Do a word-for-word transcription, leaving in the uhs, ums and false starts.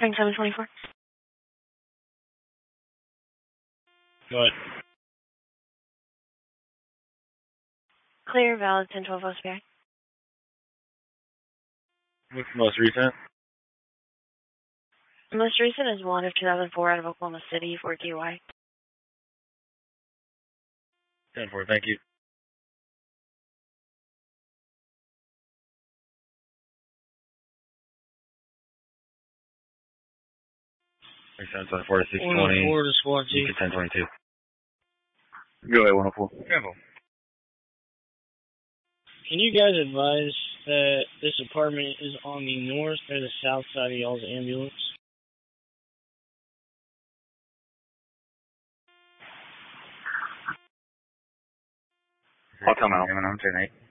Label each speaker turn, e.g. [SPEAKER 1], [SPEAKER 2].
[SPEAKER 1] Frank seven twenty-four.
[SPEAKER 2] What?
[SPEAKER 1] Clear, valid, ten twelve O C I.
[SPEAKER 2] What's the most recent?
[SPEAKER 1] The most recent is one of two thousand four out of Oklahoma City for D U I.
[SPEAKER 2] ten four, thank you. seven twenty-four to six twenty.
[SPEAKER 3] one oh four to squad
[SPEAKER 2] You
[SPEAKER 3] two.
[SPEAKER 2] can ten twenty-two. Go ahead, one oh four.
[SPEAKER 3] Careful. Can you guys advise that this apartment is on the north or the south side of y'all's ambulance?
[SPEAKER 2] I'll come out. I'm ten eight.